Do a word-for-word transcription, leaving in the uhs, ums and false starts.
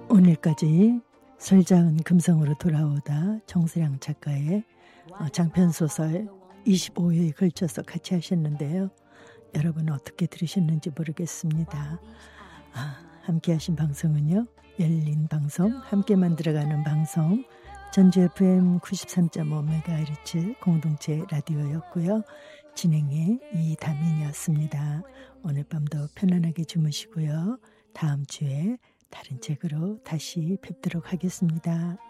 오늘까지 설자은 금성으로 돌아오다 정수량 작가의 장편소설 이십오 회에 걸쳐서 같이 하셨는데요. 여러분 어떻게 들으셨는지 모르겠습니다. 아, 함께 하신 방송은요. 열린 방송, 함께 만들어가는 방송 전주 에프엠 구십삼 점 오 메가헤르츠 공동체 라디오였고요. 진행의 이다민이었습니다. 오늘 밤도 편안하게 주무시고요. 다음 주에 다른 책으로 다시 뵙도록 하겠습니다.